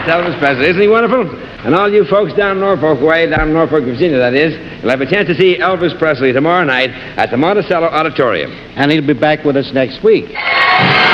That's Elvis Presley. Isn't he wonderful? And all you folks down Norfolk way, down Norfolk, Virginia, that is, you'll have a chance to see Elvis Presley tomorrow night at the Monticello Auditorium. And he'll be back with us next week.